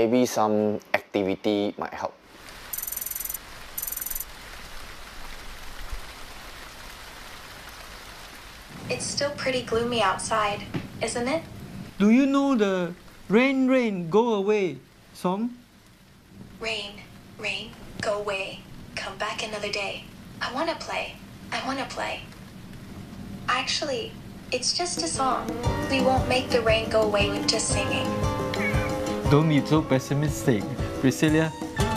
maybe some activity might help. It's still pretty gloomy outside, isn't it? Do you know the Rain, Rain, Go Away song? Rain, rain, go away. Come back another day. I wanna play. I wanna play. Actually, it's just a song. We won't make the rain go away with just singing. Don't be so pessimistic, Priscilla.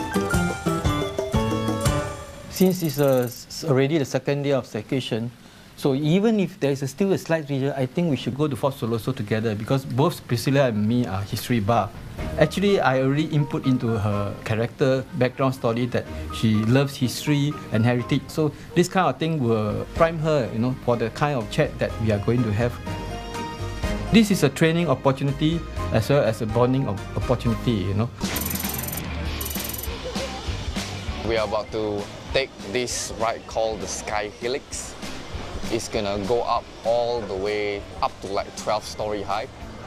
Since it's already the second day of staycation, so even if there is still a slight region, I think we should go to Fort Siloso together because both Priscilla and me are history buff. Actually, I already input into her character background story that she loves history and heritage. So this kind of thing will prime her, for the kind of chat that we are going to have. This is a training opportunity as well as a bonding opportunity, We are about to take this ride called the Sky Helix. It's gonna go up all the way up to like 12-story high.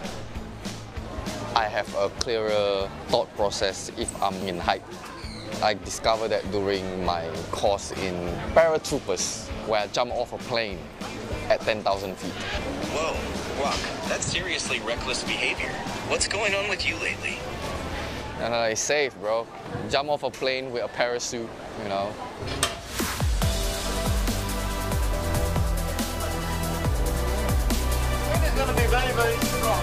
I have a clearer thought process if I'm in height. I discovered that during my course in paratroopers, where I jump off a plane at 10,000 feet. Whoa, Rock, that's seriously reckless behavior. What's going on with you lately? And it's safe, bro. Jump off a plane with a parachute, Wind is going to be very, very strong.